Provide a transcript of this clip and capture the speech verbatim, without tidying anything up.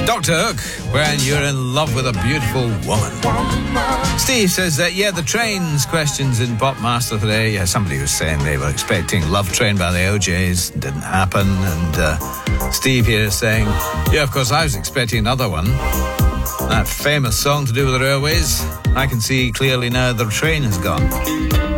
Doctor Hook, When You're in Love with a Beautiful Woman. Steve says that, yeah, the trains questions in Pop Master today. Yeah, somebody was saying they were expecting Love Train by the O Js. Didn't happen. And uh, Steve here is saying, yeah, of course, I was expecting another one. That famous song to do with the railways. I can see clearly now the train has gone.